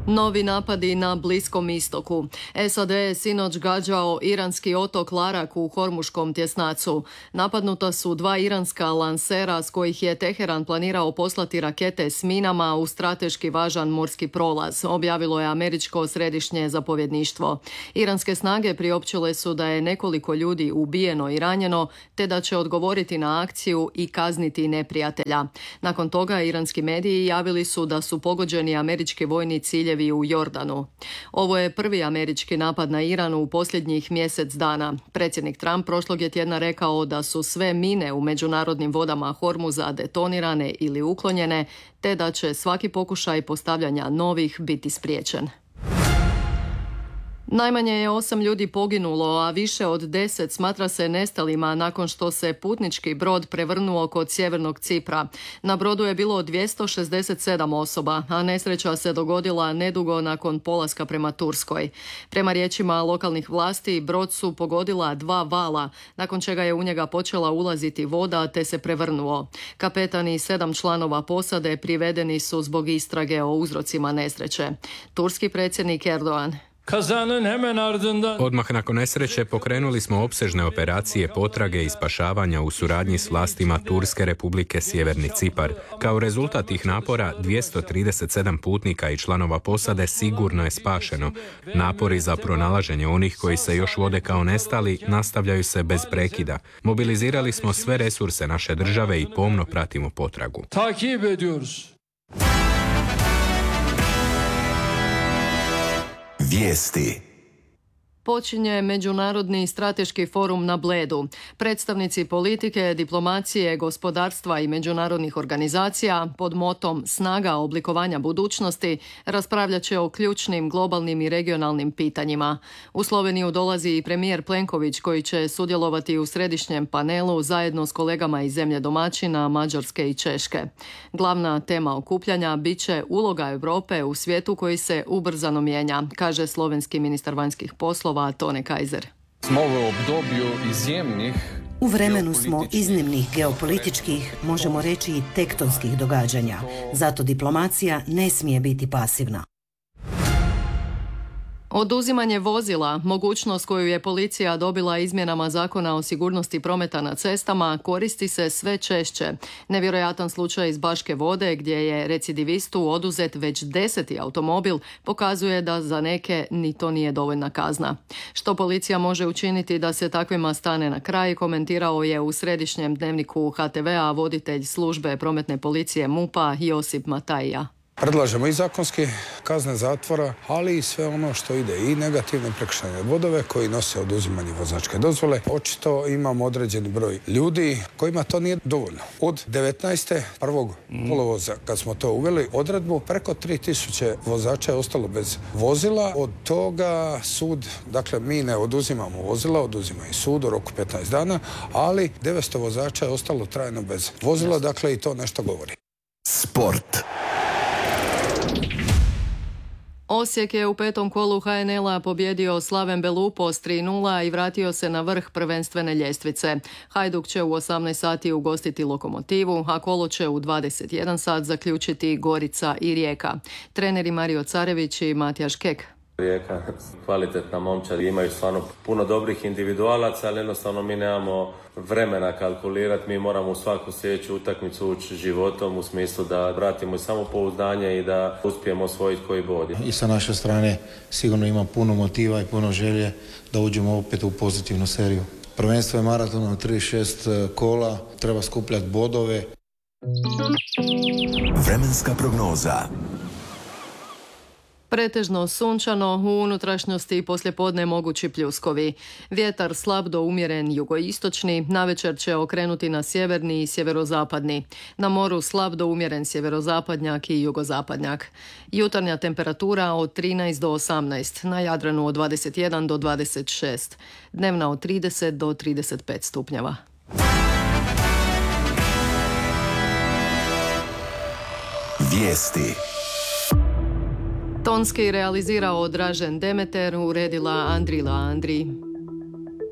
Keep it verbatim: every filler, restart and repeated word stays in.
Novi napadi na Bliskom istoku. S A D je sinoć gađao iranski otok Larak u Hormuškom tjesnacu. Napadnuta su dva iranska lansera s kojih je Teheran planirao poslati rakete s minama u strateški važan morski prolaz, objavilo je američko središnje zapovjedništvo. Iranske snage priopćile su da je nekoliko ljudi ubijeno i ranjeno, te da će odgovoriti na akciju i kazniti neprijatelja. Nakon toga iranski mediji javili su da su pogođeni američki vojni ciljevi u Jordanu. Ovo je prvi američki napad na Iran u posljednjih mjesec dana. Predsjednik Trump prošlog je tjedna rekao da su sve mine u međunarodnim vodama Hormuza detonirane ili uklonjene, te da će svaki pokušaj postavljanja novih biti spriječen. Najmanje je osam ljudi poginulo, a više od deset smatra se nestalima nakon što se putnički brod prevrnuo kod sjevernog Cipra. Na brodu je bilo dvjesto šezdeset sedam osoba, a nesreća se dogodila nedugo nakon polaska prema Turskoj. Prema riječima lokalnih vlasti, brod su pogodila dva vala, nakon čega je u njega počela ulaziti voda te se prevrnuo. Kapetan i sedam članova posade privedeni su zbog istrage o uzrocima nesreće. Turski predsjednik Erdogan: Odmah nakon nesreće pokrenuli smo opsežne operacije potrage i spašavanja u suradnji s vlastima Turske Republike Sjeverni Cipar. Kao rezultat tih napora dvjesto trideset sedam putnika i članova posade sigurno je spašeno. Napori za pronalaženje onih koji se još vode kao nestali nastavljaju se bez prekida. Mobilizirali smo sve resurse naše države i pomno pratimo potragu. Takip ediyoruz. Vijesti. Počinje Međunarodni strateški forum na Bledu. Predstavnici politike, diplomacije, gospodarstva i međunarodnih organizacija pod motom Snaga oblikovanja budućnosti raspravljat će o ključnim globalnim i regionalnim pitanjima. U Sloveniju dolazi i premijer Plenković koji će sudjelovati u središnjem panelu zajedno s kolegama iz zemlje domaćina, Mađarske i Češke. Glavna tema okupljanja bit će uloga Europe u svijetu koji se ubrzano mijenja, kaže slovenski ministar vanjskih poslova Tone Kajzer. Smo v obdobju izjemnih U vremenu smo iznimnih geopolitičkih, možemo reći i tektonskih događanja. Zato diplomacija ne smije biti pasivna. Oduzimanje vozila, mogućnost koju je policija dobila izmjenama zakona o sigurnosti prometa na cestama, koristi se sve češće. Nevjerojatan slučaj iz Baške Vode, gdje je recidivistu oduzet već deseti automobil, pokazuje da za neke ni to nije dovoljna kazna. Što policija može učiniti da se takvima stane na kraj, komentirao je u središnjem dnevniku H T V-a voditelj službe prometne policije MUP-a Josip Matajija. Predlažemo i zakonske kazne zatvora, ali i sve ono što ide i negativne prekršajne bodove koji nose oduzimanje vozačke dozvole. Očito imamo određeni broj ljudi kojima to nije dovoljno. Od devetnaeste prvog kolovoza kad smo to uveli odredbu, preko tri tisuće vozača je ostalo bez vozila. Od toga sud, dakle mi ne oduzimamo vozila, oduzima i sud u roku petnaest dana, ali devetsto vozača je ostalo trajno bez vozila, dakle i to nešto govori. Sport. Osijek je u petom kolu H N L-a pobjedio Slaven Belupo s tri nula i vratio se na vrh prvenstvene ljestvice. Hajduk će u osamnaest sati ugostiti Lokomotivu, a kolo će u dvadeset jedan sat zaključiti Gorica i Rijeka. Treneri Mario Carević i Matijaš Kek. Rijeka, kvalitetna momčad, imaju stvarno puno dobrih individualaca, ali jednostavno mi nemamo vremena kalkulirati, mi moramo u svaku sljedeću utakmicu ući životom u smislu da vratimo samopouzdanje i da uspijemo osvojiti koji bod. I sa naše strane sigurno ima puno motiva i puno želje da uđemo opet u pozitivnu seriju. Prvenstvo je maraton od trideset šest kola, treba skupljati bodove. Vremenska prognoza. Pretežno sunčano, u unutrašnjosti poslijepodne mogući pljuskovi. Vjetar slab do umjeren jugoistočni, navečer će okrenuti na sjeverni i sjeverozapadni. Na moru slab do umjeren sjeverozapadnjak i jugozapadnjak. Jutarnja temperatura od trinaest do osamnaest, na Jadranu od dvadeset jedan do dvadeset šest, dnevna od trideset do trideset pet stupnjeva. Vijesti. Tonski realizirao Dražen Demeter, uredila Andrila Andri.